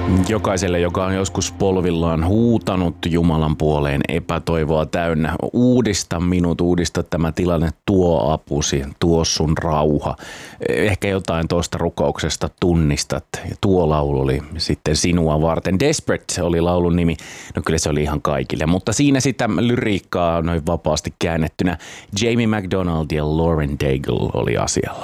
Jokaiselle, joka on joskus polvillaan huutanut Jumalan puoleen epätoivoa täynnä, uudista minut, uudista tämä tilanne, tuo apusi, tuo sun rauha. Ehkä jotain tuosta rukouksesta tunnistat. Tuo laulu oli sitten sinua varten. Desperate oli laulun nimi. No kyllä se oli ihan kaikille, mutta siinä sitä lyriikkaa noin vapaasti käännettynä. Jamie McDonald ja Lauren Daigle oli asialla.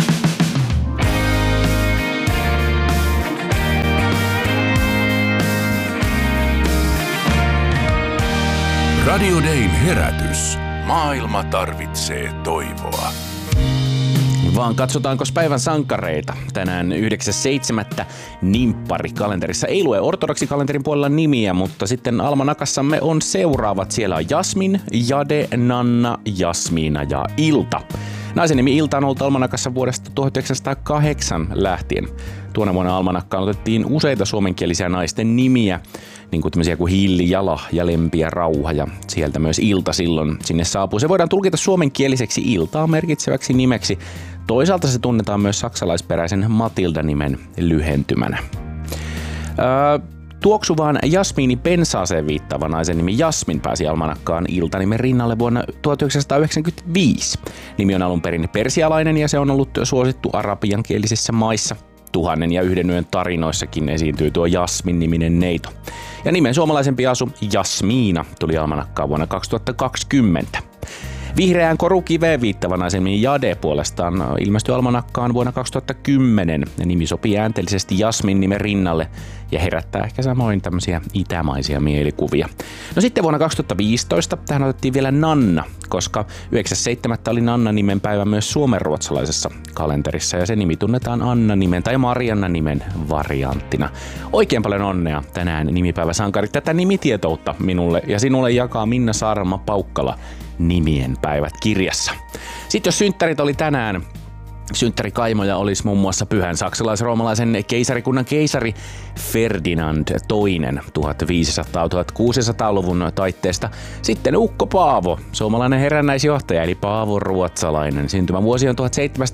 Radio Dayn herätys. Maailma tarvitsee toivoa. Vaan katsotaanko päivän sankareita. Tänään 9.7. nimppari kalenterissa. Ei lue ortodoksikalenterin puolella nimiä, mutta sitten almanakassamme on seuraavat. Siellä on Jasmin, Jade, Nanna, Jasmiina ja Ilta. Naisen nimi Ilta on ollut almanakassa vuodesta 1908 lähtien. Tuona vuonna almanakkaan otettiin useita suomenkielisiä naisten nimiä, niin kuin tämmöisiä kuin Hilli, Jala ja Lempi ja Rauha, ja sieltä myös Ilta silloin sinne saapuu. Se voidaan tulkita suomenkieliseksi Iltaa merkitseväksi nimeksi. Toisaalta se tunnetaan myös saksalaisperäisen Matilda-nimen lyhentymänä. Tuoksuvaan jasmiini pensaaseen viittaava naisen nimi Jasmin pääsi almanakkaan Ilta-nimen rinnalle vuonna 1995. Nimi on alun perin persialainen ja se on ollut suosittu arabiankielisissä maissa. 1001 yön tarinoissakin esiintyy tuo Jasmin-niminen neito. Ja nimen suomalaisempi asu Jasmiina tuli almanakkaan vuonna 2020. Vihreään korukiveen viittava naisen nimi Jade puolestaan ilmestyi almanakkaan vuonna 2010. Ja nimi sopii äänteellisesti Jasmin nimen rinnalle ja herättää ehkä samoin tämmöisiä itämaisia mielikuvia. No sitten vuonna 2015 tähän otettiin vielä Nanna, koska 9.7. oli Nanna-nimen päivä myös suomenruotsalaisessa kalenterissa ja se nimi tunnetaan Anna-nimen tai Marianna-nimen varianttina. Oikein paljon onnea tänään nimipäiväsankarit. Tätä nimitietoutta minulle ja sinulle jakaa Minna Saarma Paukkala nimien päivät kirjassa. Sitten jos synttärit oli tänään, synttärikaimoja olisi muun muassa pyhän saksalais-roomalaisen keisarikunnan keisari Ferdinand II 1500-1600-luvun taitteesta. Sitten Ukko Paavo, suomalainen herännäisjohtaja eli Paavo Ruotsalainen. Syntymävuosi on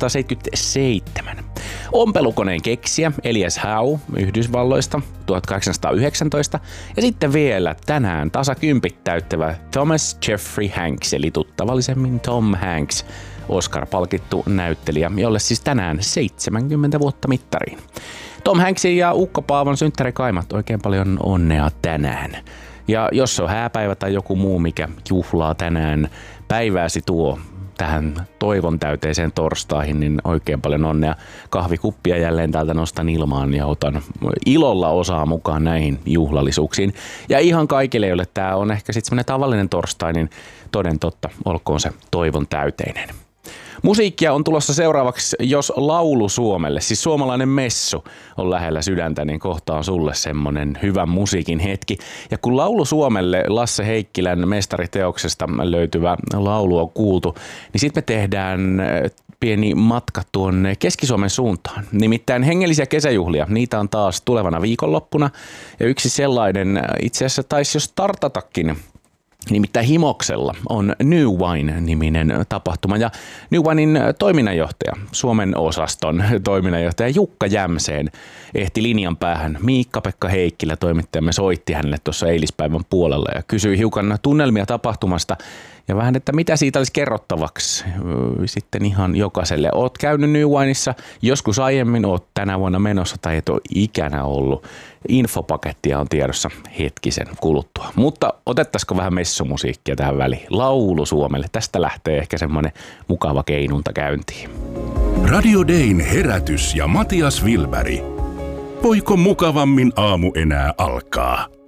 1777. Ompelukoneen keksijä Elias Howe Yhdysvalloista 1819. Ja sitten vielä tänään tasakympit täyttävä Thomas Jeffrey Hanks eli tuttavallisemmin Tom Hanks. Oscar-palkittu näyttelijä, jolle siis tänään 70 vuotta mittariin. Tom Hanksin ja Ukko Paavon synttärikaimat, oikein paljon onnea tänään. Ja jos on hääpäivä tai joku muu, mikä juhlaa tänään päivääsi tuo tähän toivon täyteiseen torstaihin, niin oikein paljon onnea. Kahvikuppia jälleen täältä nostan ilmaan ja otan ilolla osaa mukaan näihin juhlallisuuksiin. Ja ihan kaikille, joille tämä on ehkä sitten semmoinen tavallinen torstai, niin toden totta, olkoon se toivon täyteinen. Musiikkia on tulossa seuraavaksi, jos Laulu Suomelle, siis suomalainen messu, on lähellä sydäntä, niin kohta on sulle semmonen hyvän musiikin hetki. Ja kun Laulu Suomelle Lasse Heikkilän mestariteoksesta löytyvä laulu on kuultu, niin sitten me tehdään pieni matka tuonne Keski-Suomen suuntaan. Nimittäin hengellisiä kesäjuhlia, niitä on taas tulevana viikonloppuna. Ja yksi sellainen itse asiassa taisi jo startatakin. Nimittäin Himoksella on New Wine-niminen tapahtuma ja New Winein toiminnanjohtaja, Suomen osaston toiminnanjohtaja Jukka Jämseen ehti linjan päähän. Miikka-Pekka Heikkilä toimittajamme soitti hänelle tuossa eilispäivän puolella ja kysyi hiukan tunnelmia tapahtumasta ja vähän, että mitä siitä olisi kerrottavaksi sitten ihan jokaiselle. Oot käynyt New Wineissa joskus aiemmin, oot tänä vuonna menossa tai et ole ikänä ollut. Infopakettia on tiedossa hetkisen kuluttua. Mutta otettaisiko vähän messumusiikkia tähän väliin? Laulu Suomelle. Tästä lähtee ehkä semmoinen mukava keinunta käyntiin. Radio Dayn herätys ja Matias Wilberg. Voiko mukavammin aamu enää alkaa?